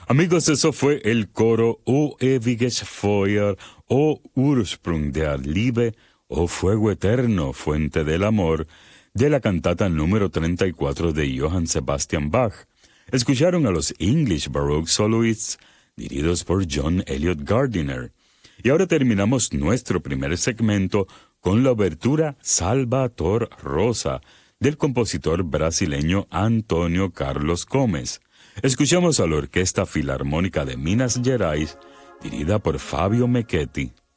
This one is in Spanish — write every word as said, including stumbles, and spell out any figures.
Amigos, eso fue el coro O ewiges Feuer, O Ursprung der Liebe, O Fuego Eterno, Fuente del Amor, de la cantata número treinta y cuatro de Johann Sebastian Bach. Escucharon a los English Baroque Soloists, dirigidos por John Elliott Gardiner. Y ahora terminamos nuestro primer segmento con la obertura Salvator Rosa, del compositor brasileño Antonio Carlos Gomes. Escuchamos a la Orquesta Filarmónica de Minas Gerais, dirigida por Fabio Mechetti.